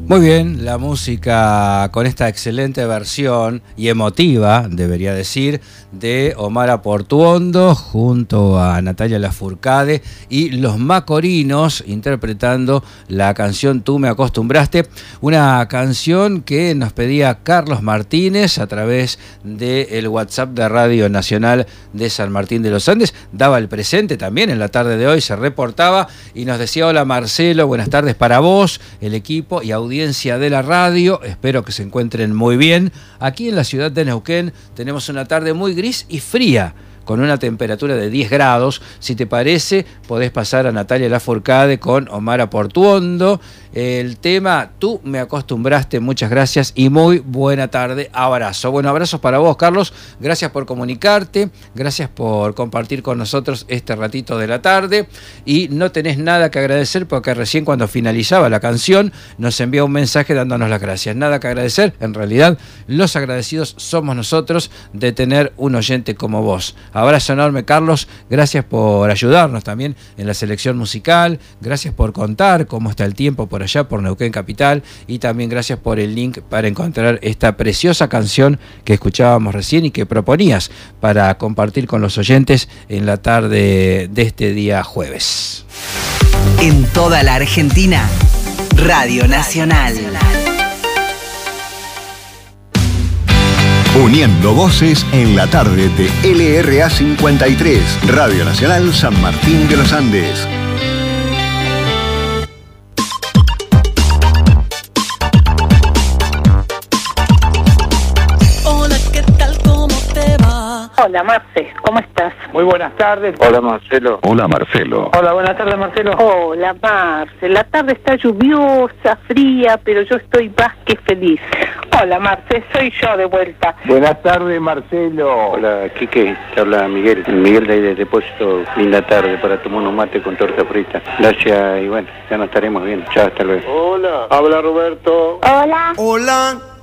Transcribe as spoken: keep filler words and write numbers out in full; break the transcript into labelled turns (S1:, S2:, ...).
S1: Muy bien, la música con esta excelente versión y emotiva, debería decir, de Omar Aportuondo junto a Natalia Lafourcade y Los Macorinos interpretando la canción Tú me acostumbraste, una canción que nos pedía Carlos Martínez a través del WhatsApp de Radio Nacional de San Martín de los Andes. Daba el presente también en la tarde de hoy, se reportaba y nos decía: hola Marcelo, buenas tardes para vos, el equipo y audiencia de la radio, espero que se encuentren muy bien. Aquí en la ciudad de Neuquén tenemos una tarde muy gris y fría, con una temperatura de diez grados. Si te parece, podés pasar a Natalia Lafourcade con Omar Aportuondo. El tema Tú me acostumbraste, muchas gracias y muy buena tarde. Abrazo. Bueno, abrazos para vos, Carlos. Gracias por comunicarte, gracias por compartir con nosotros este ratito de la tarde. Y no tenés nada que agradecer porque recién cuando finalizaba la canción nos envía un mensaje dándonos las gracias. Nada que agradecer, en realidad los agradecidos somos nosotros de tener un oyente como vos. Abrazo enorme, Carlos. Gracias por ayudarnos también en la selección musical. Gracias por contar cómo está el tiempo por allá, por Neuquén Capital. Y también gracias por el link para encontrar esta preciosa canción que escuchábamos recién y que proponías para compartir con los oyentes en la tarde de este día jueves.
S2: En toda la Argentina, Radio Nacional.
S3: Uniendo voces en la tarde de L R A cincuenta y tres, Radio Nacional San Martín de los Andes.
S4: Hola, ¿qué tal? ¿Cómo te va?
S5: Hola, Marce, ¿cómo estás?
S6: Muy buenas tardes.
S7: Hola, Marcelo.
S3: Hola, Marcelo.
S6: Hola, buenas tardes, Marcelo.
S5: Hola, Marce. La tarde está lluviosa, fría, pero yo estoy más que feliz. Hola, Marce, soy yo de vuelta.
S6: Buenas tardes, Marcelo.
S7: Hola, Quique. Te habla Miguel. Miguel de ahí de Depósito. Linda tarde para tomar unos mate con torta frita. Gracias y bueno, ya nos estaremos viendo. Chao, hasta luego.
S6: Hola. Habla Roberto.
S5: Hola.
S8: Hola.